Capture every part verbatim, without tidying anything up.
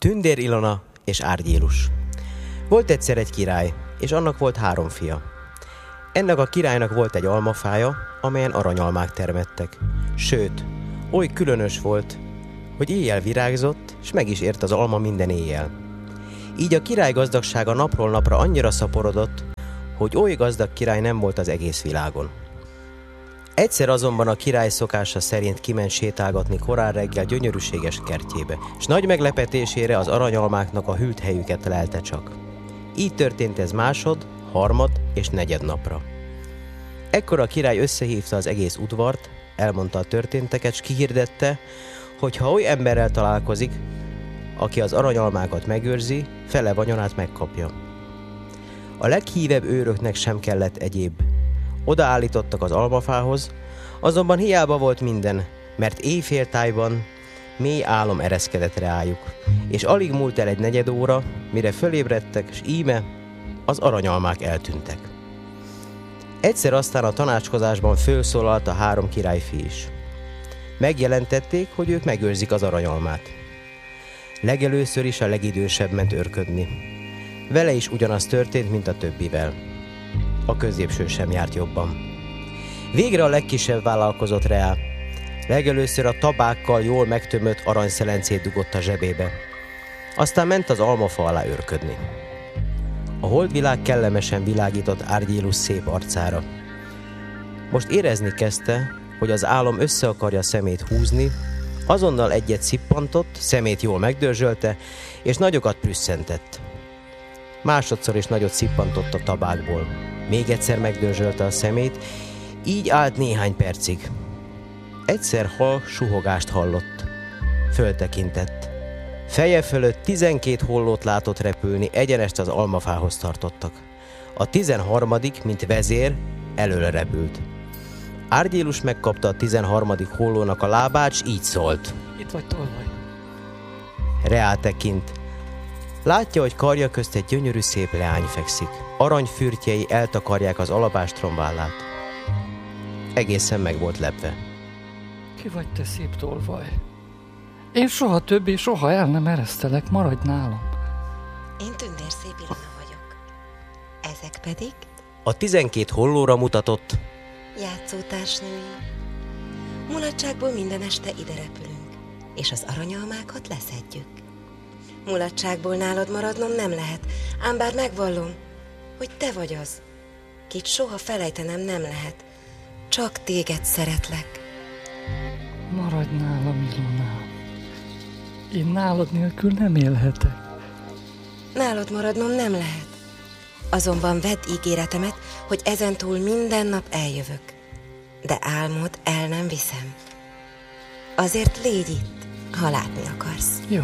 Tündér Ilona és Árgyélus. Volt egyszer egy király, és annak volt három fia. Ennek a királynak volt egy almafája, amelyen aranyalmák termettek. Sőt, oly különös volt, hogy éjjel virágzott, s meg is ért az alma minden éjjel. Így a király gazdagsága napról napra annyira szaporodott, hogy oly gazdag király nem volt az egész világon. Egyszer azonban a király szokása szerint kiment sétálgatni korán reggel gyönyörűséges kertjébe, s nagy meglepetésére az aranyalmáknak a hűlt helyüket lelte csak. Így történt ez másod, harmad és negyed napra. Ekkor a király összehívta az egész udvart, elmondta a történteket, s kihirdette, hogy ha oly emberrel találkozik, aki az aranyalmákat megőrzi, fele vagyonát megkapja. A leghívebb őröknek sem kellett egyéb. Odaállítottak az almafához, azonban hiába volt minden, mert éjféltájban mély álom ereszkedett reájuk, és alig múlt el egy negyed óra, mire fölébredtek, s íme az aranyalmák eltűntek. Egyszer aztán a tanácskozásban fölszólalt a három királyfi is. Megjelentették, hogy ők megőrzik az aranyalmát. Legelőször is a legidősebb ment őrködni. Vele is ugyanaz történt, mint a többivel. A középső sem járt jobban. Végre a legkisebb vállalkozott rá. Legelőször a tabákkal jól megtömött aranyszelencét dugott a zsebébe. Aztán ment az almafa alá őrködni. A holdvilág kellemesen világított Árgyélus szép arcára. Most érezni kezdte, hogy az álom össze akarja szemét húzni, azonnal egyet szippantott, szemét jól megdörzsölte, és nagyokat prüsszentett. Másodszor is nagyot szippantott a tabákból. Még egyszer megdörzsölte a szemét, így állt néhány percig. Egyszer hal suhogást hallott. Föltekintett. Feje fölött tizenkét hollót látott repülni, egyenest az almafához tartottak. A tizenharmadik, mint vezér, előre repült. Árgyélus megkapta a tizenharmadik hollónak a lábát, s így szólt. Itt vagy tolvaj. Reá tekint. Látja, hogy karja közt egy gyönyörű szép leány fekszik. Aranyfürtjei eltakarják az alabástrom vállát. Egészen meg volt lepve. Ki vagy te szép tolvaj? Én soha többé, soha el nem eresztelek, maradj nálam. Én Tündér szép Ilona vagyok. Ezek pedig? A tizenkét hollóra mutatott. Játszótársnőim. Mulatságból minden este ide repülünk, és az aranyalmákat leszedjük. Mulatságból nálad maradnom nem lehet, ám bár megvallom, hogy te vagy az, kit soha felejtenem nem lehet. Csak téged szeretlek. Maradj nálam, Ilonám. Én nálad nélkül nem élhetek. Nálad maradnom nem lehet. Azonban vedd ígéretemet, hogy ezentúl minden nap eljövök. De álmod el nem viszem. Azért légy itt, ha látni akarsz. Jó.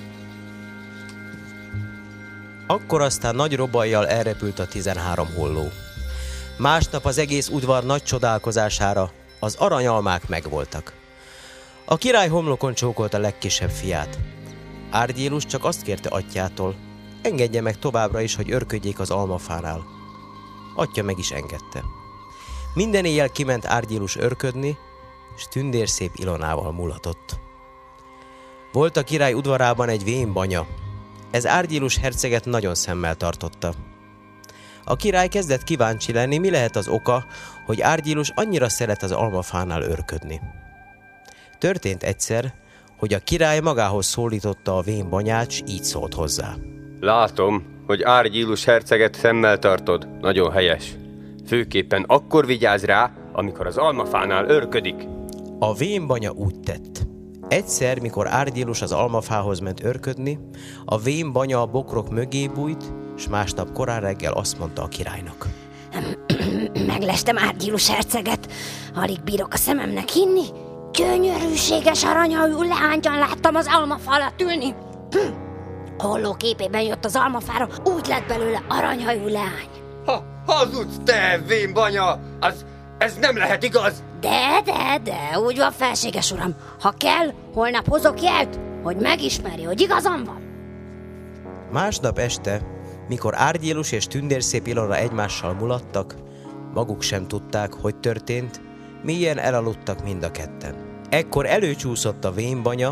Akkor aztán nagy robajjal elrepült a tizenhárom holló. Másnap az egész udvar nagy csodálkozására az aranyalmák megvoltak. A király homlokon csókolta a legkisebb fiát. Árgyélus csak azt kérte atyjától, engedje meg továbbra is, hogy örködjék az almafánál. Atya meg is engedte. Minden éjjel kiment Árgyélus örködni, s Tündér szép Ilonával mulatott. Volt a király udvarában egy vén banya. Ez Árgyélus herceget nagyon szemmel tartotta. A király kezdett kíváncsi lenni, mi lehet az oka, hogy Árgyélus annyira szeret az almafánál örködni. Történt egyszer, hogy a király magához szólította a vén banyát, s így szólt hozzá. Látom, hogy Árgyélus herceget szemmel tartod. Nagyon helyes. Főképpen akkor vigyázz rá, amikor az almafánál örködik. A vén banya úgy tett. Egyszer, mikor Árgyélus az almafához ment örködni, a vén banya a bokrok mögé bújt, s másnap korán reggel azt mondta a királynak. Meglestem Árgyélus herceget, alig bírok a szememnek hinni. Gyönyörűséges aranyhajú leángyal láttam az almafa alatt ülni. Holló képében jött az almafára, úgy lett belőle aranyhajú leány. Ha, hazudsz te, vén banya! Az, ez nem lehet igaz! De, de, de, úgy van, felséges uram. Ha kell, holnap hozok jelt, hogy megismerje, hogy igazam van. Másnap este, mikor Árgyélus és Tündér szép Ilona egymással mulattak, maguk sem tudták, hogy történt, mélyen elaludtak mind a ketten. Ekkor előcsúszott a vén banya,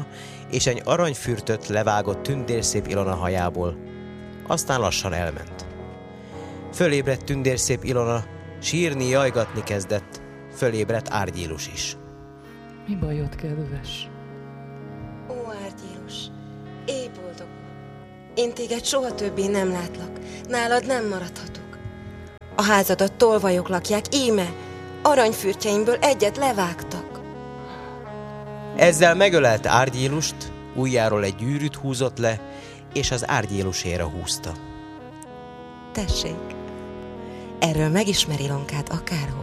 és egy aranyfürtöt levágott tündérszép Ilona hajából. Aztán lassan elment. Fölébredt tündérszép Ilona, sírni, jajgatni kezdett. Fölébredt Árgyilus is. Mi bajod, kedves? Ó, Árgyilus, éj boldog. Én téged soha többé nem látlak. Nálad nem maradhatok. A házadat tolvajok lakják, íme, aranyfürtjeimből egyet levágtak. Ezzel megölelte Árgyilust, ujjáról egy gyűrűt húzott le, és az Árgyilusére húzta. Tessék, erről megismer Ilonkát akárhol.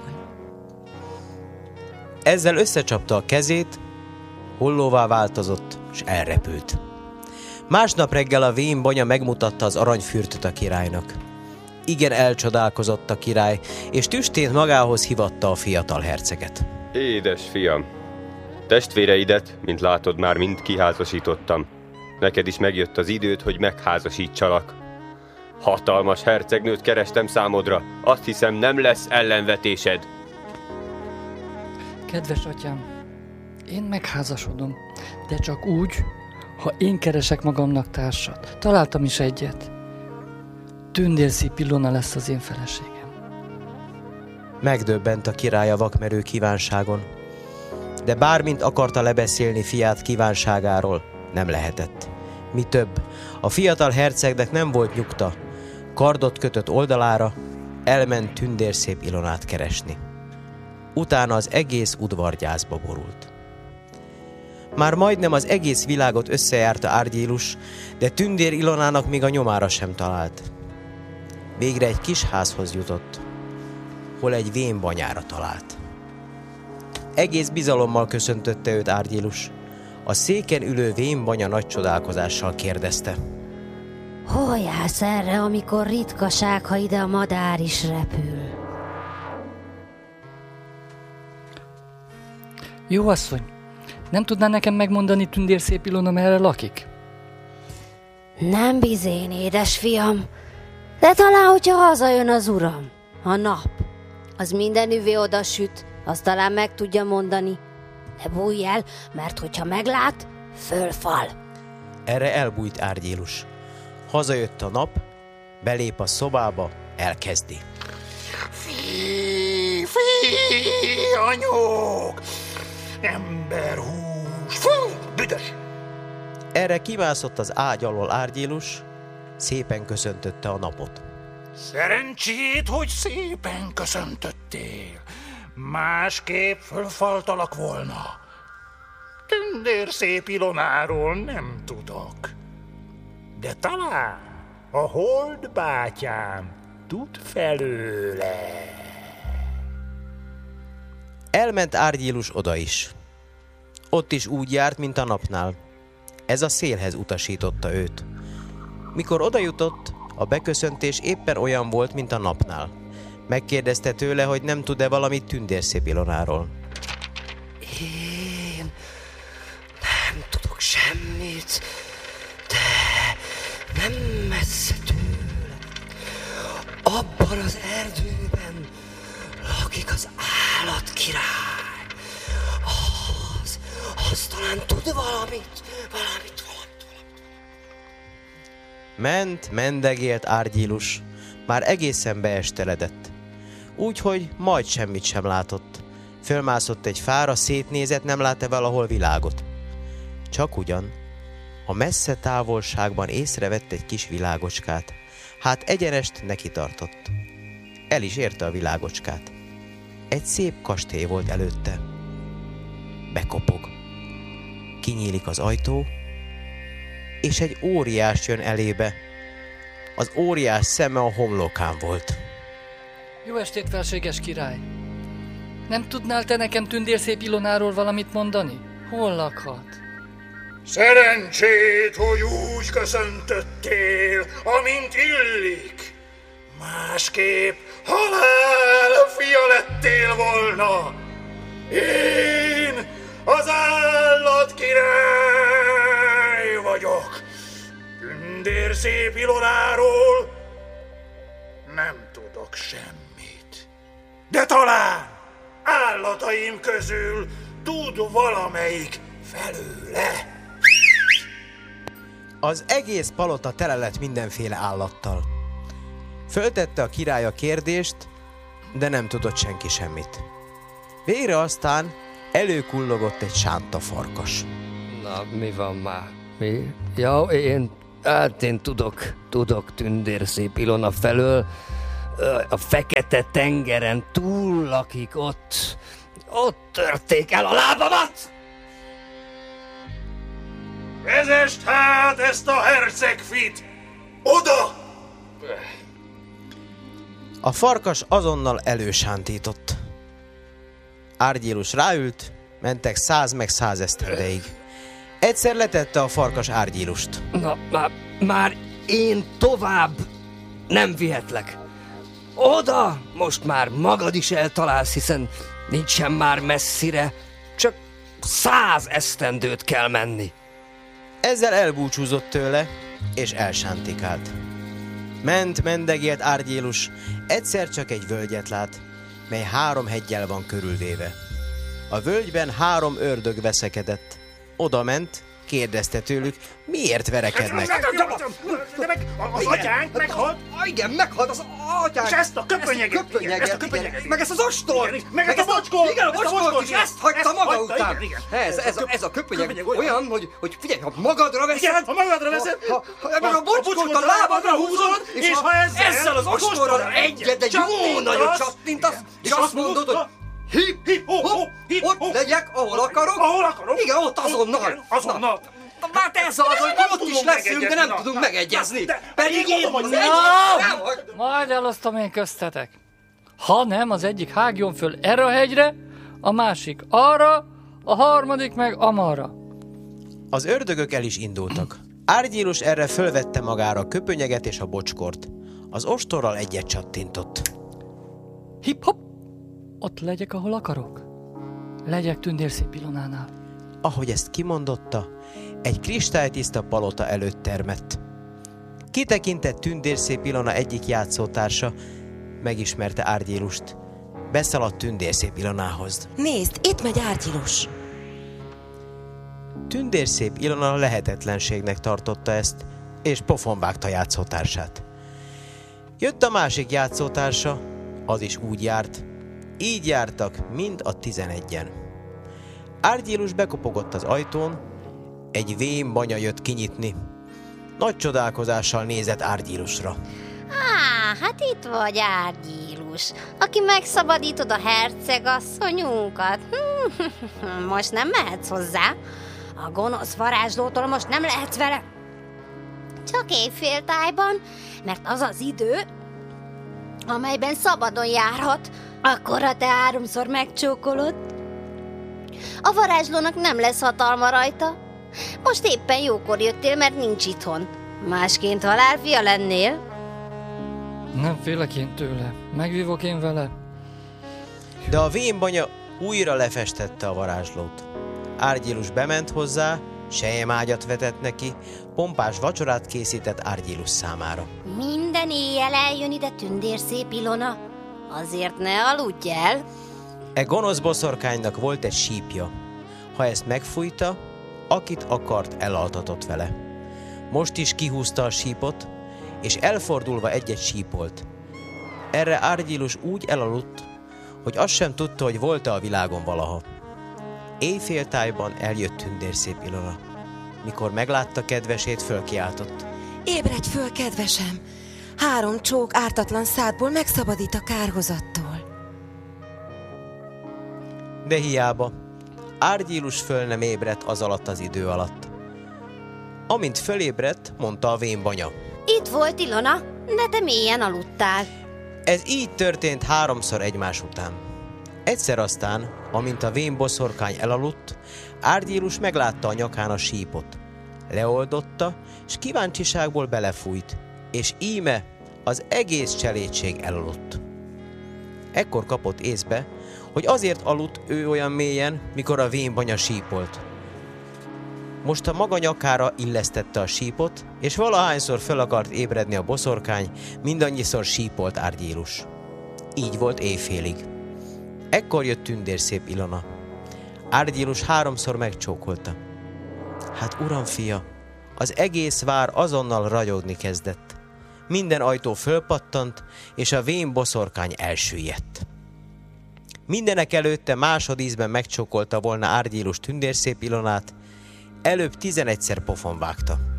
Ezzel összecsapta a kezét, hollóvá változott, és elrepült. Másnap reggel a vén banya megmutatta az aranyfürtöt a királynak. Igen elcsodálkozott a király, és tüstént magához hívatta a fiatal herceget. Édes fiam, testvéreidet, mint látod, már mind kiházasítottam. Neked is megjött az időd, hogy megházasítsalak. Hatalmas hercegnőt kerestem számodra, azt hiszem, nem lesz ellenvetésed. Kedves atyám, én megházasodom, de csak úgy, ha én keresek magamnak társat. Találtam is egyet. Tündérszép Ilona lesz az én feleségem. Megdöbbent a király a vakmerő kívánságon, de bármint akarta lebeszélni fiát kívánságáról, nem lehetett. Mi több, a fiatal hercegnek nem volt nyugta, kardot kötött oldalára, elment tündérszép Ilonát keresni. Utána az egész udvar gyászba borult. Már majdnem az egész világot összejárta Árgyilus, de tündér Ilonának még a nyomára sem talált. Végre egy kis házhoz jutott, hol egy vén banyára talált. Egész bizalommal köszöntötte őt Árgyilus. A széken ülő vén banya nagy csodálkozással kérdezte. Hol jársz erre, amikor ritkaság, ha ide a madár is repül? Jó asszony, nem tudná nekem megmondani tündérszép Ilona merre lakik? Nem bizén, édes fiam, de talán, hogyha hazajön az uram, a nap, az mindenüvé oda süt, azt talán meg tudja mondani. Ne bújj el, mert hogyha meglát, fölfal. Erre elbújt Árgyilus. Hazajött a nap, belép a szobába, elkezdi. Fí, fí, anyók! Emberhús! Fú, büdös! Erre kimászott az ágy alól Árgyilus, szépen köszöntötte a napot. Szerencsét, hogy szépen köszöntöttél. Másképp fölfaltalak volna. Tündérszép Ilonáról nem tudok. De talán a hold bátyám tud felőle. Elment Árgyilus oda is. Ott is úgy járt, mint a napnál. Ez a szélhez utasította őt. Mikor oda jutott, a beköszöntés éppen olyan volt, mint a napnál. Megkérdezte tőle, hogy nem tud-e valamit tündérszép Ilonáról. Én nem tudok semmit, de nem messze tőle. Abban az erdőben lakik az állatkirály. Az, az talán tud valamit, valamit, valamit, valamit. Ment, mendegélt Árgyilus, már egészen beesteledett. Úgyhogy majd semmit sem látott. Fölmászott egy fára, szétnézett, nem lát-e valahol világot. Csak ugyan, a messze távolságban észrevett egy kis világocskát. Hát egyenest neki tartott. El is érte a világocskát. Egy szép kastély volt előtte. Bekopog. Kinyílik az ajtó, és egy óriás jön elébe. Az óriás szeme a homlokán volt. Jó estét, felséges király! Nem tudnál te nekem tündérszép Ilonáról valamit mondani? Hol lakhat? Szerencsét, hogy úgy köszöntöttél, amint illik. Másképp halál fia lettél volna. Én az állatkirály vagyok. Tündérszép Ilonáról nem tudok semmit. De talán állataim közül tud valamelyik felőle. Az egész palota tele lett mindenféle állattal. Föltette a király a kérdést, de nem tudott senki semmit. Végre aztán előkullogott egy sánta farkas. Na, mi van már? Mi? Ja, én, hát én tudok, tudok tündérszép Ilona felől. A fekete tengeren túl lakik ott. Ott törték el a lábamat! Vezest hát ezt a hercegfit! Oda! A farkas azonnal elősántított. Árgyilus ráült, mentek száz meg száz esztendeig. Egyszer letette a farkas Árgyilust. Na, már, már én tovább nem vihetlek. Oda most már magad is eltalálsz, hiszen nincsen már messzire, csak száz esztendőt kell menni. Ezzel elbúcsúzott tőle, és elsántikált. Ment, mendegélt Árgyilus, egyszer csak egy völgyet lát, mely három heggyel van körülvéve. A völgyben három ördög veszekedett. Oda ment, kérdezte tőlük, miért verekednek. De meg az atyánk meghalt. Igen, meghalt az atyánk. És ezt a köpönyeget. Ezt a köpönyeget, ezt a köpönyeget. meg ezt az ostort. Igen, meg ezt a bocskort. Igen, a bocskort is, ezt hagyta maga után. Igen, Ez, ez, ez a köpönyeg olyan, hogy, hogy figyelj, ha magadra veszed, igen, ha magadra veszed, ha, ha, meg a bocskort a lábadra húzod, és ha ezzel az ostorral egyet egy jó nagyot csattintasz, és azt mondod, hogy hip, hip, ho, ho, ott legyek, ahol akarok. Ahol akarok. Igen, ott azonnal. Azonnal. Hát ez az, hogy ott is leszünk, de nem tudunk megegyezni. Pedig én mondom, nem, Na, nem, majd elosztom én köztetek. Ha nem, az egyik hágjon föl erre a hegyre, a másik arra, a harmadik meg amarra. Az ördögök el is indultak. Árgyilus erre fölvette magára a köpönyeget és a bocskort. Az ostorral egyet csattintott. Hip-hop! Ott legyek, ahol akarok. Legyek tündérszép Ilonánál. Ahogy ezt kimondotta, egy kristálytiszta palota előtt termett. Kitekintett tündérszép Ilona egyik játszótársa, megismerte Árgyilust. Beszaladt tündérszép Ilonához. Nézd, itt megy Árgyilus. Tündérszép Ilona lehetetlenségnek tartotta ezt, és pofon vágta játszótársát. Jött a másik játszótársa, az is úgy járt. Így jártak mind a tizenegyen. Árgyilus bekopogott az ajtón, egy vén banya jött kinyitni. Nagy csodálkozással nézett Árgyilusra. Á, hát itt vagy, Árgyilus, aki megszabadítod a hercegasszonyunkat. Most nem mehetsz hozzá. A gonosz varázslótól most nem lehetsz vele. Csak éjféltájban, mert az az idő, amelyben szabadon járhat, akkor ha te háromszor megcsókolod, a varázslónak nem lesz hatalma rajta. Most éppen jókor jöttél, mert nincs itthon. Másként halálfia lennél. Nem félek én tőle. Megvívok én vele. De a vénbanya újra lefestette a varázslót. Árgyilus bement hozzá, selyemágyat vetett neki, pompás vacsorát készített Árgyilus számára. Minden éjjel eljön ide tündérszép Ilona. Azért ne aludj el. E gonosz boszorkánynak volt egy sípja. Ha ezt megfújta, akit akart, elaltatott vele. Most is kihúzta a sípot, és elfordulva egy-egy sípolt. Erre Árgyilus úgy elaludt, hogy azt sem tudta, hogy volt-e a világon valaha. Éjféltájban eljött tündérszép Ilona. Mikor meglátta kedvesét, fölkiáltott. Ébredj föl, kedvesem! Három csók ártatlan szádból megszabadít a kárhozattól. De hiába. Árgyilus föl nem ébredt az alatt az idő alatt. Amint fölébredt, mondta a vénbanya. Itt volt Ilona, de te mélyen aludtál. Ez így történt háromszor egymás után. Egyszer aztán, amint a vén boszorkány elaludt, Árgyilus meglátta a nyakán a sípot. Leoldotta, és kíváncsiságból belefújt, és íme az egész cselédség elaludt. Ekkor kapott észbe, hogy azért aludt ő olyan mélyen, mikor a vénbanya sípolt. Most a maga nyakára illesztette a sípot, és valahányszor fel akart ébredni a boszorkány, mindannyiszor sípolt Árgyilus. Így volt éjfélig. Ekkor jött tündérszép Ilona. Árgyilus háromszor megcsókolta. Hát uram fia, Az egész vár azonnal ragyogni kezdett. Minden ajtó fölpattant, és a vén boszorkány elsüllyedt. Mindenek előtte másodízben megcsókolta volna Árgyilus tündérszép Ilonát, előbb tizenegyszer pofon vágta.